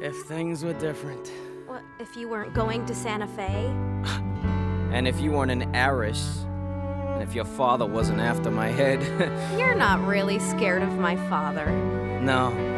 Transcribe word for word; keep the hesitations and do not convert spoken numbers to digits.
If things were different. What, if you weren't going to Santa Fe? And if you weren't an heiress. And if your father wasn't after my head. You're not really scared of my father. No.